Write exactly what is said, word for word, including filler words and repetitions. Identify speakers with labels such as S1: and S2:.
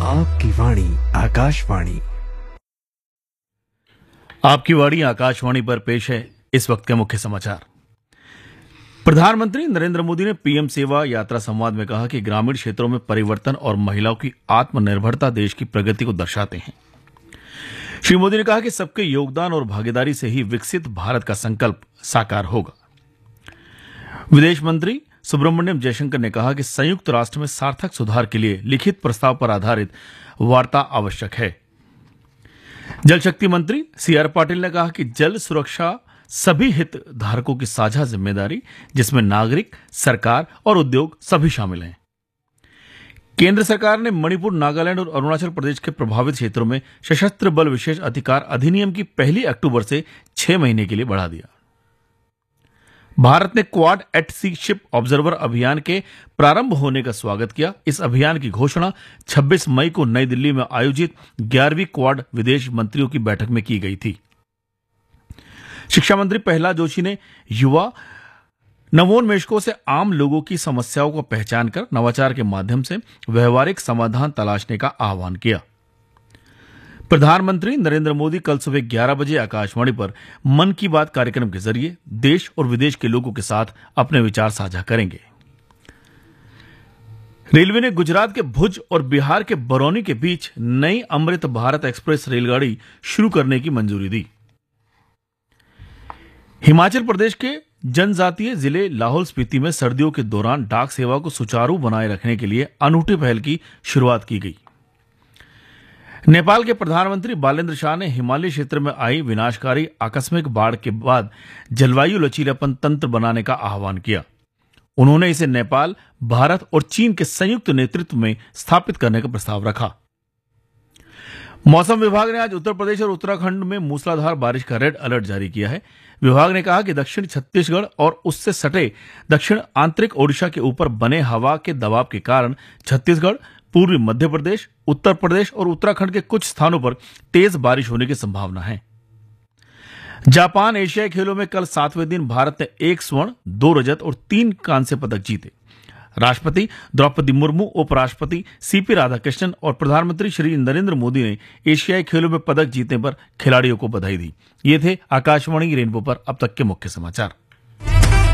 S1: आपकी वाणी आकाशवाणी।
S2: आपकी वाणी आकाशवाणी पर पेश है इस वक्त के मुख्य समाचार। प्रधानमंत्री नरेंद्र मोदी ने पीएम सेवा यात्रा संवाद में कहा कि ग्रामीण क्षेत्रों में परिवर्तन और महिलाओं की आत्मनिर्भरता देश की प्रगति को दर्शाते हैं। श्री मोदी ने कहा कि सबके योगदान और भागीदारी से ही विकसित भारत का संकल्प साकार होगा। विदेश मंत्री सुब्रमण्यम जयशंकर ने कहा कि संयुक्त राष्ट्र में सार्थक सुधार के लिए लिखित प्रस्ताव पर आधारित वार्ता आवश्यक है। जल शक्ति मंत्री सी आर पाटिल ने कहा कि जल सुरक्षा सभी हितधारकों की साझा जिम्मेदारी, जिसमें नागरिक, सरकार और उद्योग सभी शामिल हैं। केंद्र सरकार ने मणिपुर, नागालैंड और अरुणाचल प्रदेश के प्रभावित क्षेत्रों में सशस्त्र बल विशेष अधिकार अधिनियम की पहली अक्टूबर से छह महीने के लिए बढ़ा दिया। भारत ने क्वाड एट सी शिप ऑब्जर्वर अभियान के प्रारंभ होने का स्वागत किया। इस अभियान की घोषणा छब्बीस मई को नई दिल्ली में आयोजित ग्यारहवीं क्वाड विदेश मंत्रियों की बैठक में की गई थी। शिक्षा मंत्री प्रहलाद जोशी ने युवा नवोन्मेषकों से आम लोगों की समस्याओं को पहचान कर नवाचार के माध्यम से व्यवहारिक समाधान तलाशने का आह्वान किया। प्रधानमंत्री नरेंद्र मोदी कल सुबह ग्यारह बजे आकाशवाणी पर मन की बात कार्यक्रम के जरिए देश और विदेश के लोगों के साथ अपने विचार साझा करेंगे। रेलवे ने गुजरात के भुज और बिहार के बरौनी के बीच नई अमृत भारत एक्सप्रेस रेलगाड़ी शुरू करने की मंजूरी दी। हिमाचल प्रदेश के जनजातीय जिले लाहौल स्पीति में सर्दियों के दौरान डाक सेवा को सुचारू बनाए रखने के लिए अनूठी पहल की शुरुआत की गई। नेपाल के प्रधानमंत्री बालेंद्र शाह ने हिमालय क्षेत्र में आई विनाशकारी आकस्मिक बाढ़ के बाद जलवायु लचीलापन तंत्र बनाने का आह्वान किया। उन्होंने इसे नेपाल, भारत और चीन के संयुक्त नेतृत्व में स्थापित करने का प्रस्ताव रखा। मौसम विभाग ने आज उत्तर प्रदेश और उत्तराखंड में मूसलाधार बारिश का रेड अलर्ट जारी किया है। विभाग ने कहा कि दक्षिण छत्तीसगढ़ और उससे सटे दक्षिण आंतरिक ओडिशा के ऊपर बने हवा के दबाव के कारण छत्तीसगढ़, पूर्वी मध्य प्रदेश, उत्तर प्रदेश और उत्तराखंड के कुछ स्थानों पर तेज बारिश होने की संभावना है। जापान एशियाई खेलों में कल सातवें दिन भारत ने एक स्वर्ण, दो रजत और तीन कांस्य पदक जीते। राष्ट्रपति द्रौपदी मुर्मू, उपराष्ट्रपति सीपी राधाकृष्णन और प्रधानमंत्री श्री नरेंद्र मोदी ने एशियाई खेलों में पदक जीतने पर खिलाड़ियों को बधाई दी। ये थे आकाशवाणी रेनबो पर अब तक के मुख्य समाचार।